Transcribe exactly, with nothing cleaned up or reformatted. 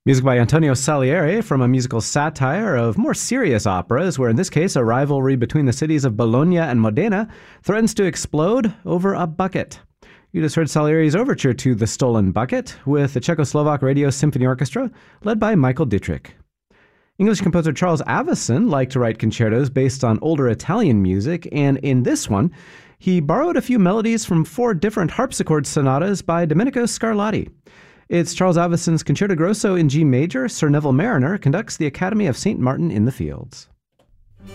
Music by Antonio Salieri from a musical satire of more serious operas, where in this case a rivalry between the cities of Bologna and Modena threatens to explode over a bucket. You just heard Salieri's overture to The Stolen Bucket with the Czechoslovak Radio Symphony Orchestra, led by Michael Dietrich. English composer Charles Avison liked to write concertos based on older Italian music, and in this one, he borrowed a few melodies from four different harpsichord sonatas by Domenico Scarlatti. It's Charles Avison's Concerto Grosso in G major. Sir Neville Marriner conducts the Academy of Saint Martin in the Fields.